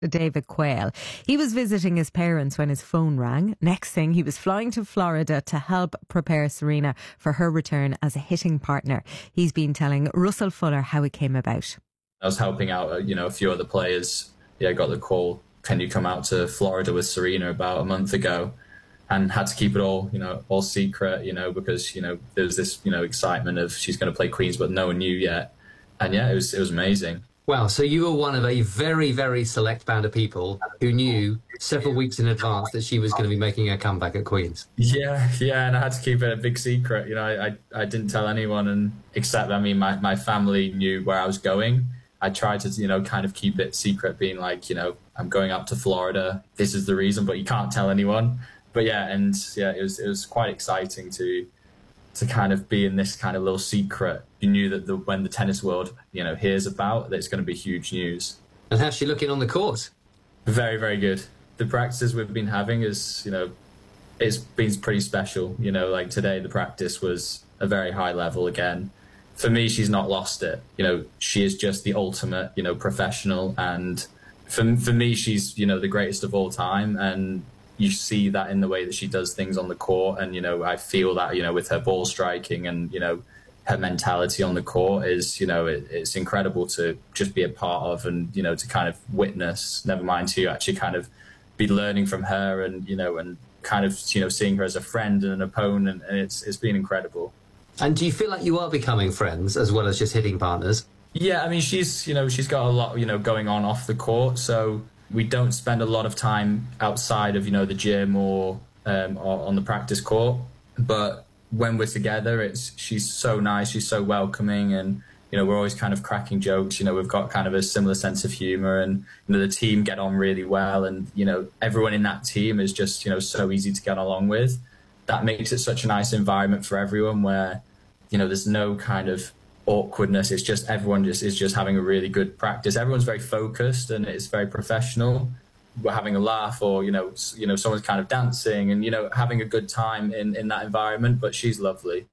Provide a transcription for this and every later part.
David Quayle. He was visiting his parents when his phone rang. Next thing, he was flying to Florida to help prepare Serena for her return as a hitting partner. He's been telling Russell Fuller how it came about. I was helping out, a few other players. I got the call, can you come out to Florida with Serena about a month ago? And had to keep it all secret, because, there was this, excitement of she's going to play Queens, but no one knew yet. And yeah, it was amazing. Wow, so you were one of a very, very select band of people who knew several weeks in advance that she was going to be making a comeback at Queen's. Yeah, and I had to keep it a big secret. I didn't tell anyone, except my family knew where I was going. I tried to, kind of keep it secret, being like, I'm going up to Florida. This is the reason, but you can't tell anyone. But it was quite exciting to kind of be in this kind of little secret. You knew that when the tennis world, hears about, that it's going to be huge news. And how's she looking on the court? Very, very good. The practices we've been having is, it's been pretty special. Like today, the practice was a very high level again. For me, she's not lost it. She is just the ultimate, professional. And for me, she's, the greatest of all time. And you see that in the way that she does things on the court. And, I feel that, with her ball striking and, her mentality on the court is, it's incredible to just be a part of and, to kind of witness, never mind to actually kind of be learning from her and, and kind of, seeing her as a friend and an opponent. And it's been incredible. And do you feel like you are becoming friends as well as just hitting partners? Yeah, she's got a lot, going on off the court. So we don't spend a lot of time outside of, the gym or on the practice court. But when we're together, she's so nice, she's so welcoming, and we're always kind of cracking jokes. We've got kind of a similar sense of humor, and the team get on really well, and everyone in that team is just so easy to get along with. That makes it such a nice environment for everyone, where there's no kind of awkwardness. It's just everyone is just having a really good practice. Everyone's very focused and it's very professional. We're having a laugh, or someone's kind of dancing and having a good time in that environment. But she's lovely.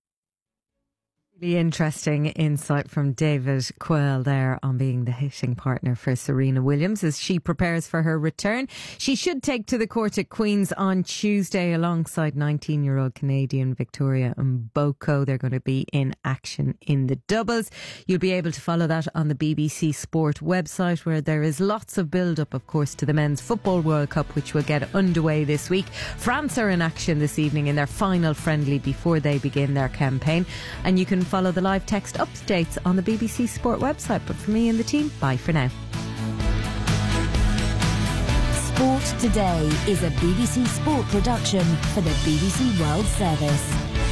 Really interesting insight from David Quayle there on being the hitting partner for Serena Williams as she prepares for her return. She should take to the court at Queen's on Tuesday alongside 19-year-old Canadian Victoria Mboko. They're going to be in action in the doubles. You'll be able to follow that on the BBC Sport website, where there is lots of build-up, of course, to the Men's Football World Cup, which will get underway this week. France are in action this evening in their final friendly before they begin their campaign. And you can follow the live text updates on the BBC Sport website. But for me and the team, bye for now. Sport Today is a BBC Sport production for the BBC World Service.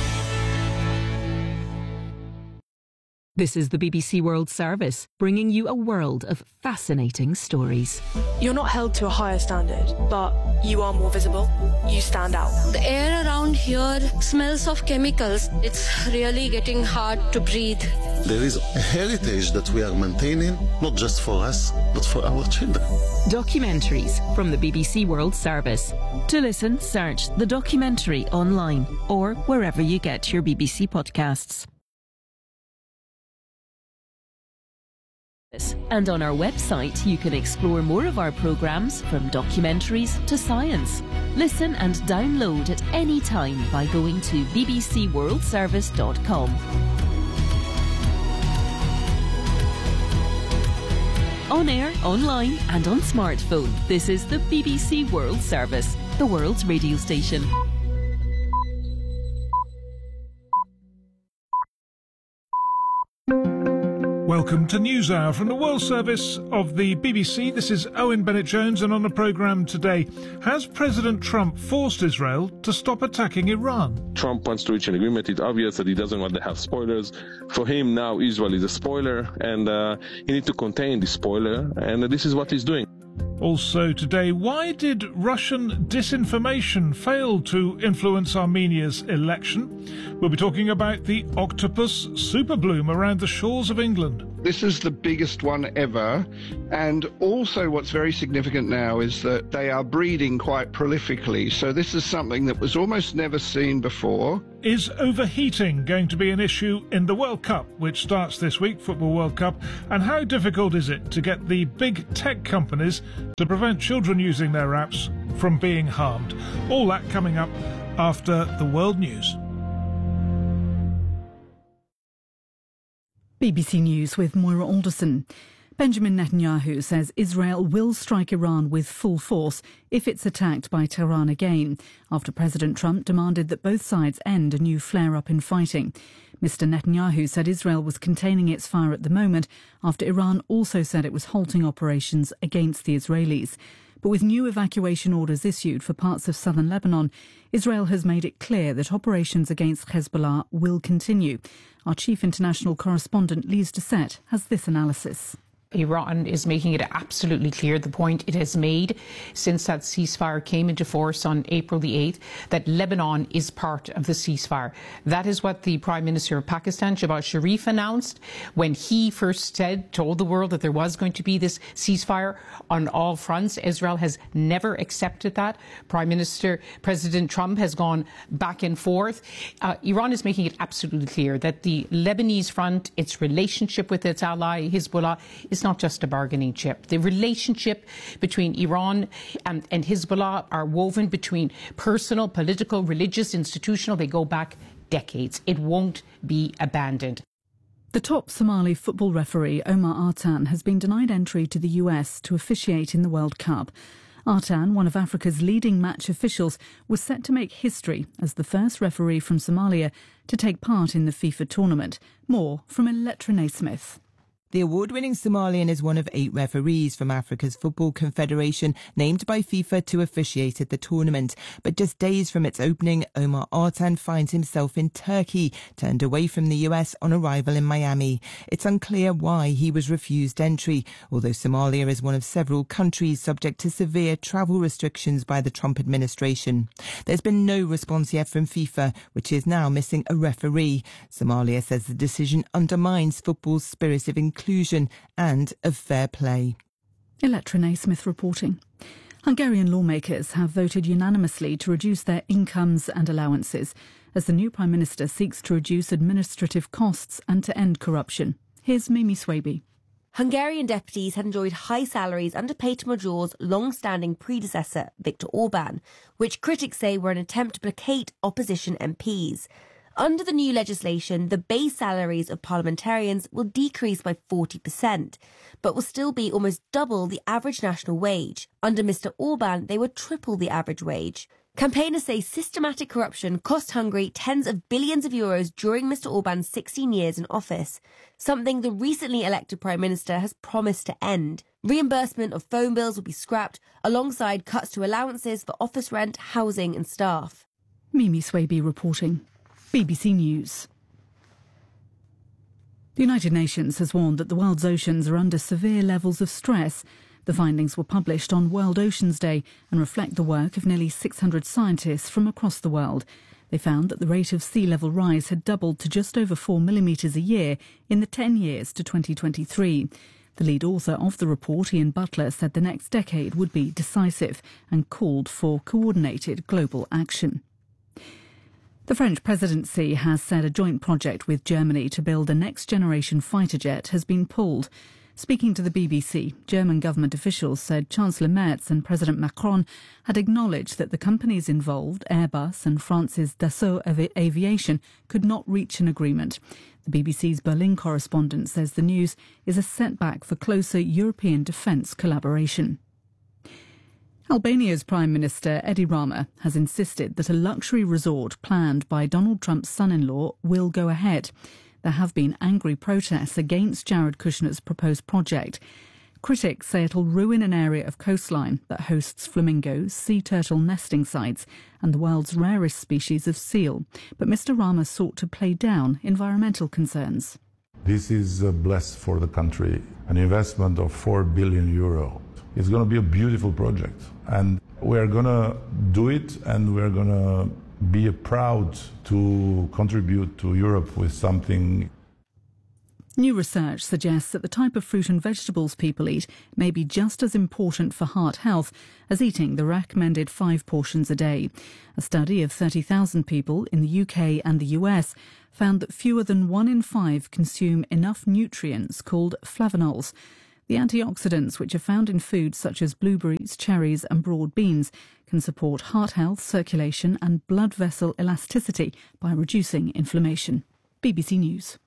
This is the BBC World Service, bringing you a world of fascinating stories. You're not held to a higher standard, but you are more visible. You stand out. The air around here smells of chemicals. It's really getting hard to breathe. There is a heritage that we are maintaining, not just for us, but for our children. Documentaries from the BBC World Service. To listen, search The Documentary online or wherever you get your BBC podcasts. And on our website, you can explore more of our programmes, from documentaries to science. Listen and download at any time by going to bbcworldservice.com. On air, online and on smartphone, this is the BBC World Service, the world's radio station. Welcome to NewsHour from the World Service of the BBC. This is Owen Bennett-Jones, and on the programme today, has President Trump forced Israel to stop attacking Iran? Trump wants to reach an agreement. It's obvious that he doesn't want to have spoilers. For him now, Israel is a spoiler, and he needs to contain the spoiler, and this is what he's doing. Also today, why did Russian disinformation fail to influence Armenia's election? We'll be talking about the octopus superbloom around the shores of England. This is the biggest one ever, and also what's very significant now is that they are breeding quite prolifically, so this is something that was almost never seen before. Is overheating going to be an issue in the World Cup, which starts this week, Football World Cup, and how difficult is it to get the big tech companies to prevent children using their apps from being harmed? All that coming up after the world news. BBC News with Moira Alderson. Benjamin Netanyahu says Israel will strike Iran with full force if it's attacked by Tehran again, after President Trump demanded that both sides end a new flare-up in fighting. Mr. Netanyahu said Israel was containing its fire at the moment, after Iran also said it was halting operations against the Israelis. But with new evacuation orders issued for parts of southern Lebanon, Israel has made it clear that operations against Hezbollah will continue. Our chief international correspondent, Lise Doucette, has this analysis. Iran is making it absolutely clear, the point it has made since that ceasefire came into force on April the 8th, that Lebanon is part of the ceasefire. That is what the Prime Minister of Pakistan, Shehbaz Sharif, announced when he first told the world that there was going to be this ceasefire on all fronts. Israel has never accepted that. President Trump has gone back and forth. Iran is making it absolutely clear that the Lebanese front, its relationship with its ally Hezbollah, is not just a bargaining chip. The relationship between Iran and Hezbollah are woven between personal, political, religious, institutional. They go back decades. It won't be abandoned. The top Somali football referee, Omar Artan, has been denied entry to the US to officiate in the World Cup. Artan, one of Africa's leading match officials, was set to make history as the first referee from Somalia to take part in the FIFA tournament. More from Elettra Naismith. The award-winning Somalian is one of 8 referees from Africa's Football Confederation named by FIFA to officiate at the tournament. But just days from its opening, Omar Artan finds himself in Turkey, turned away from the US on arrival in Miami. It's unclear why he was refused entry, although Somalia is one of several countries subject to severe travel restrictions by the Trump administration. There's been no response yet from FIFA, which is now missing a referee. Somalia says the decision undermines football's spirit of inclusion and of fair play. Elettra Naismith reporting. Hungarian lawmakers have voted unanimously to reduce their incomes and allowances as the new Prime Minister seeks to reduce administrative costs and to end corruption. Here's Mimi Swaby. Hungarian deputies had enjoyed high salaries under Peter Major's long-standing predecessor, Viktor Orban, which critics say were an attempt to placate opposition MPs. Under the new legislation, the base salaries of parliamentarians will decrease by 40%, but will still be almost double the average national wage. Under Mr. Orban, they would triple the average wage. Campaigners say systematic corruption cost Hungary tens of billions of euros during Mr. Orban's 16 years in office, something the recently elected Prime Minister has promised to end. Reimbursement of phone bills will be scrapped, alongside cuts to allowances for office rent, housing and staff. Mimi Swaby reporting. BBC News. The United Nations has warned that the world's oceans are under severe levels of stress. The findings were published on World Oceans Day and reflect the work of nearly 600 scientists from across the world. They found that the rate of sea level rise had doubled to just over 4 millimetres a year in the 10 years to 2023. The lead author of the report, Ian Butler, said the next decade would be decisive and called for coordinated global action. The French presidency has said a joint project with Germany to build a next-generation fighter jet has been pulled. Speaking to the BBC, German government officials said Chancellor Merz and President Macron had acknowledged that the companies involved, Airbus and France's Dassault Aviation, could not reach an agreement. The BBC's Berlin correspondent says the news is a setback for closer European defence collaboration. Albania's Prime Minister Edi Rama has insisted that a luxury resort planned by Donald Trump's son-in-law will go ahead. There have been angry protests against Jared Kushner's proposed project. Critics say it'll ruin an area of coastline that hosts flamingos, sea turtle nesting sites and the world's rarest species of seal. But Mr. Rama sought to play down environmental concerns. This is blessed for the country, an investment of €4 billion. It's going to be a beautiful project, and we're going to do it, and we're going to be proud to contribute to Europe with something. New research suggests that the type of fruit and vegetables people eat may be just as important for heart health as eating the recommended 5 portions a day. A study of 30,000 people in the UK and the US found that fewer than 1 in 5 consume enough nutrients called flavonols. The antioxidants, which are found in foods such as blueberries, cherries and broad beans, can support heart health, circulation and blood vessel elasticity by reducing inflammation. BBC News.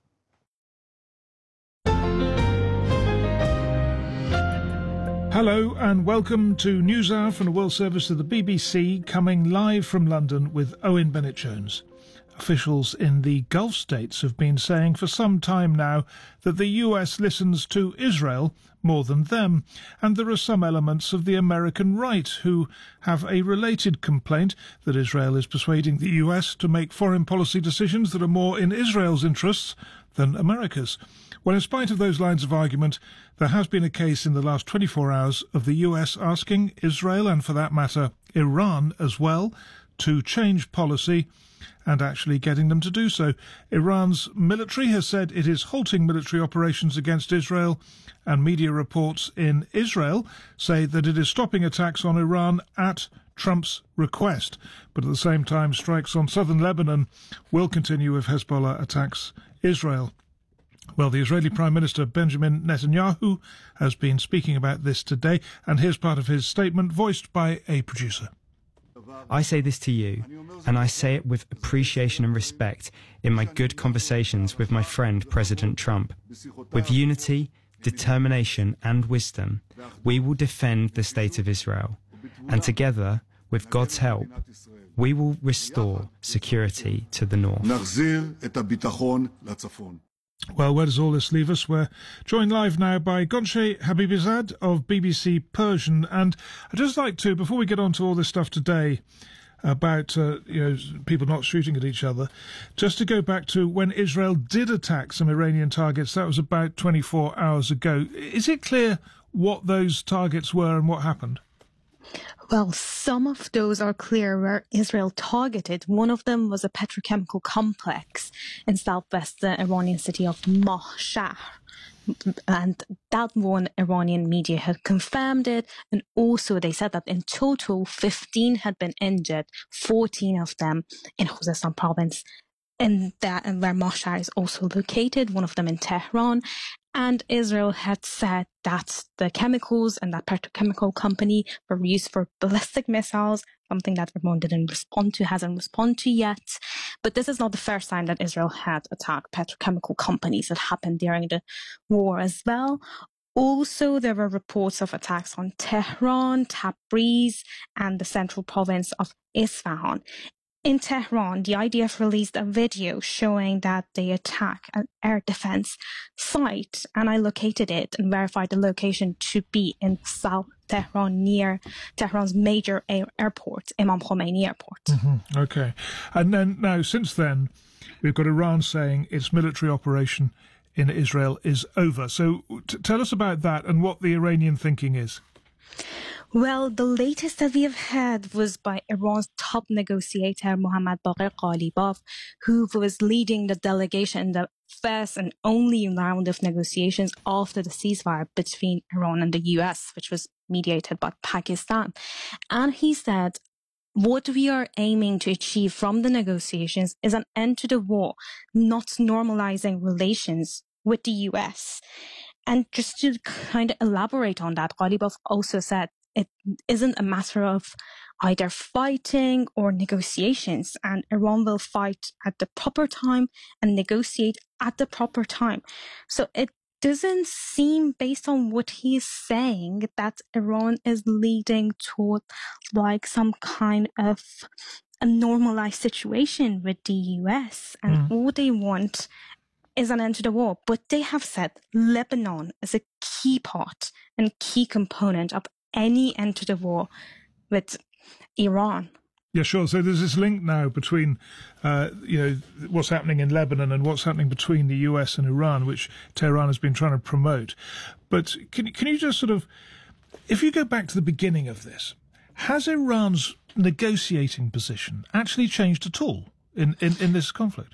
Hello and welcome to NewsHour from the World Service of the BBC, coming live from London with Owen Bennett-Jones. Officials in the Gulf states have been saying for some time now that the US listens to Israel more than them, and there are some elements of the American right who have a related complaint that Israel is persuading the US to make foreign policy decisions that are more in Israel's interests than America's. Well, in spite of those lines of argument, there has been a case in the last 24 hours of the US asking Israel, and for that matter Iran as well, to change policy and actually getting them to do so. Iran's military has said it is halting military operations against Israel, and media reports in Israel say that it is stopping attacks on Iran at Trump's request. But at the same time, strikes on southern Lebanon will continue if Hezbollah attacks Israel. Well, the Israeli Prime Minister Benjamin Netanyahu has been speaking about this today, and here's part of his statement voiced by a producer. I say this to you, and I say it with appreciation and respect in my good conversations with my friend President Trump. With unity, determination and wisdom, we will defend the state of Israel. And together, with God's help, we will restore security to the north. Well, where does all this leave us? We're joined live now by Gonche Habibizad of BBC Persian. And I'd just like to, before we get on to all this stuff today about people not shooting at each other, just to go back to when Israel did attack some Iranian targets. That was about 24 hours ago. Is it clear what those targets were and what happened? Well, some of those are clear where Israel targeted. One of them was a petrochemical complex in southwest Iranian city of Mashhad. And that one, Iranian media had confirmed it. And also they said that in total, 15 had been injured, 14 of them in Khuzestan province. And where Mashhad is also located, one of them in Tehran. And Israel had said that the chemicals and that petrochemical company were used for ballistic missiles, something that Iran hasn't responded to yet. But this is not the first time that Israel had attacked petrochemical companies. That happened during the war as well. Also, there were reports of attacks on Tehran, Tabriz, and the central province of Isfahan. In Tehran, the IDF released a video showing that they attacked an air defense site, and I located it and verified the location to be in South Tehran, near Tehran's major airport, Imam Khomeini Airport. Mm-hmm. Okay. And then now, since then, we've got Iran saying its military operation in Israel is over. So tell us about that and what the Iranian thinking is. Well, the latest that we have had was by Iran's top negotiator, Mohammad Baqir Ghalibaf, who was leading the delegation in the first and only round of negotiations after the ceasefire between Iran and the US, which was mediated by Pakistan. And he said, what we are aiming to achieve from the negotiations is an end to the war, not normalizing relations with the US. And just to kind of elaborate on that, Ghalibaf also said, it isn't a matter of either fighting or negotiations, and Iran will fight at the proper time and negotiate at the proper time. So it doesn't seem, based on what he is saying, that Iran is leading toward like some kind of a normalized situation with the US, and all they want is an end to the war. But they have said Lebanon is a key part and key component of any end to the war with Iran. Yeah, sure. So there's this link now between, what's happening in Lebanon and what's happening between the US and Iran, which Tehran has been trying to promote. But can you just sort of If you go back to the beginning of this, has Iran's negotiating position actually changed at all in this conflict?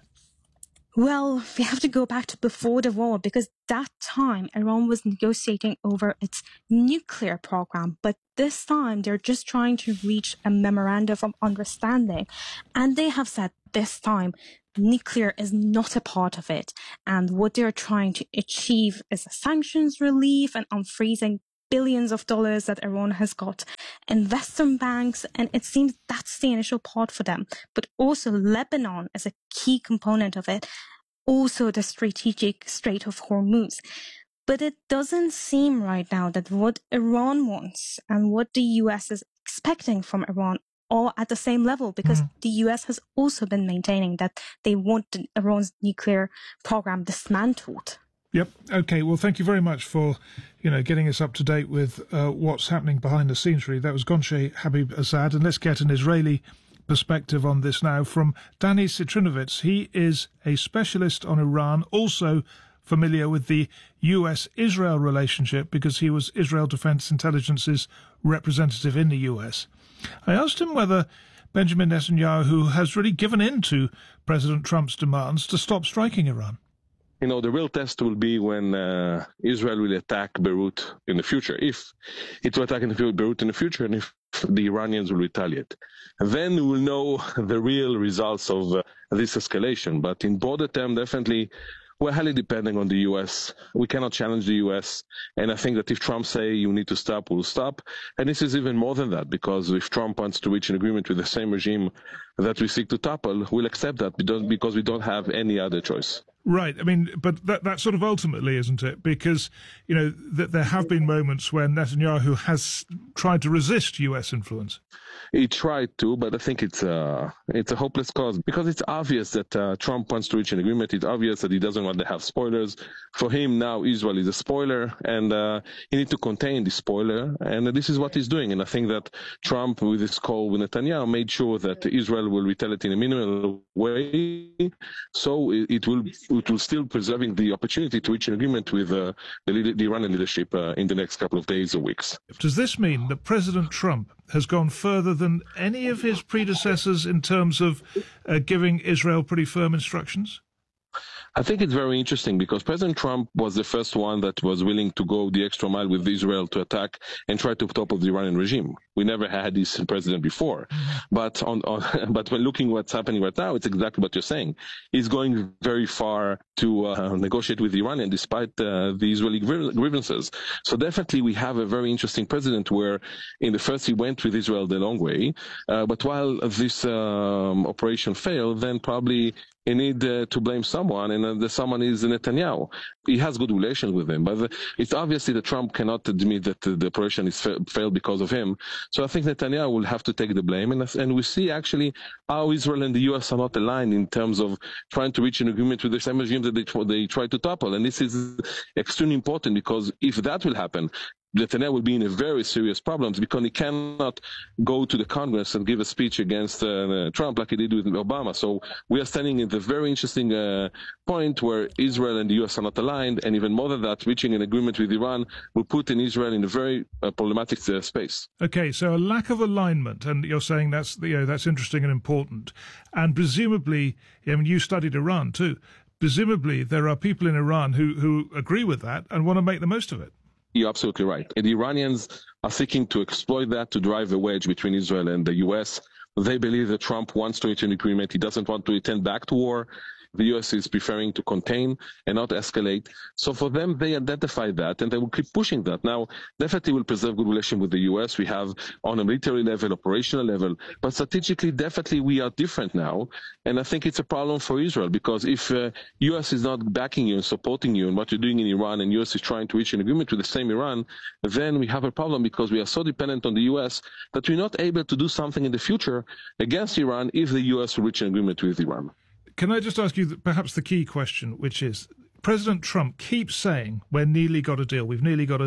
Well, we have to go back to before the war, because that time Iran was negotiating over its nuclear program, but this time they're just trying to reach a memorandum of understanding. And they have said this time nuclear is not a part of it. And what they're trying to achieve is a sanctions relief and unfreezing billions of dollars that Iran has got in Western banks, and it seems that's the initial part for them. But also Lebanon is a key component of it, also the strategic Strait of Hormuz. But it doesn't seem right now that what Iran wants and what the US is expecting from Iran are at the same level, because the US has also been maintaining that they want Iran's nuclear program dismantled. Yep. Okay. Well, thank you very much for, getting us up to date with what's happening behind the scenes. Really, that was Gonche Habib-Azad, and let's get an Israeli perspective on this now from Danny Citrinovitz. He is a specialist on Iran, also familiar with the US-Israel relationship because he was Israel Defense Intelligence's representative in the US. I asked him whether Benjamin Netanyahu has really given in to President Trump's demands to stop striking Iran. The real test will be when Israel will attack Beirut in the future. If it will attack Beirut in the future, and if the Iranians will retaliate, then we will know the real results of this escalation. But in broader terms, definitely, we're highly depending on the U.S. We cannot challenge the U.S. And I think that if Trump say you need to stop, we'll stop. And this is even more than that, because if Trump wants to reach an agreement with the same regime that we seek to topple, we'll accept that because we don't have any other choice. Right. I mean, but that sort of ultimately, isn't it? Because, that there have been moments when Netanyahu has tried to resist U.S. influence. He tried to, but I think it's a hopeless cause, because it's obvious that Trump wants to reach an agreement. It's obvious that he doesn't want to have spoilers. For him, now Israel is a spoiler, and he needs to contain the spoiler, and this is what he's doing. And I think that Trump, with his call with Netanyahu, made sure that Israel will retaliate in a minimal way, so it will still preserving the opportunity to reach an agreement with the Iranian leadership in the next couple of days or weeks. Does this mean that President Trump has gone further than any of his predecessors in terms of giving Israel pretty firm instructions? I think it's very interesting because President Trump was the first one that was willing to go the extra mile with Israel to attack and try to topple the Iranian regime. We never had this president before. But but when looking what's happening right now, it's exactly what you're saying. He's going very far to negotiate with the Iranian despite the Israeli grievances. So definitely we have a very interesting president where in the first he went with Israel the long way. But while this operation failed, then probably he need to blame someone, and the someone is Netanyahu. He has good relations with him, but it's obviously that Trump cannot admit that the operation is failed because of him. So I think Netanyahu will have to take the blame, and we see actually how Israel and the U.S. are not aligned in terms of trying to reach an agreement with the same regime that they try to topple. And this is extremely important, because if that will happen, Netanyahu will be in a very serious problems, because he cannot go to the Congress and give a speech against Trump like he did with Obama. So we are standing in the very interesting point where Israel and the U.S. are not aligned, and even more than that, reaching an agreement with Iran will put in Israel in a very problematic space. Okay, so a lack of alignment, and you're saying that's interesting and important, and presumably, you studied Iran too. Presumably, there are people in Iran who agree with that and want to make the most of it. You're absolutely right. And the Iranians are seeking to exploit that to drive a wedge between Israel and the U.S. They believe that Trump wants to reach an agreement. He doesn't want to return back to war. The U.S. is preferring to contain and not escalate. So for them, they identify that, and they will keep pushing that. Now, definitely will preserve good relation with the U.S. We have on a military level, operational level, but strategically, definitely we are different now. And I think it's a problem for Israel, because if U.S. is not backing you and supporting you in what you're doing in Iran, and U.S. is trying to reach an agreement with the same Iran, then we have a problem, because we are so dependent on the U.S. that we're not able to do something in the future against Iran if the U.S. will reach an agreement with Iran. Can I just ask you perhaps the key question, which is, President Trump keeps saying, we've nearly got a deal.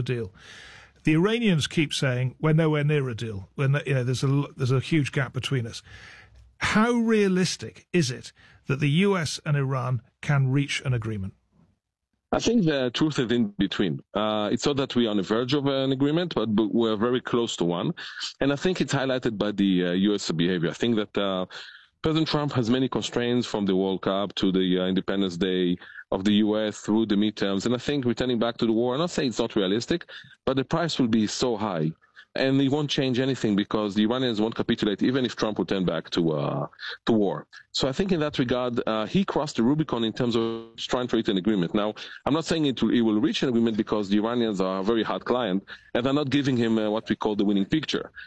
The Iranians keep saying, we're nowhere near a deal. There's a huge gap between us. How realistic is it that the US and Iran can reach an agreement? I think the truth is in between. It's not that we are on the verge of an agreement, but we're very close to one. And I think it's highlighted by the U.S. behavior. I think that President Trump has many constraints from the World Cup to the Independence Day of the U.S. through the midterms. And I think returning back to the war, I'm not saying it's not realistic, but the price will be so high. And it won't change anything because the Iranians won't capitulate even if Trump would turn back to war. So I think in that regard, he crossed the Rubicon in terms of trying to reach an agreement. Now, I'm not saying he will reach an agreement because the Iranians are a very hard client and they're not giving him what we call the winning picture.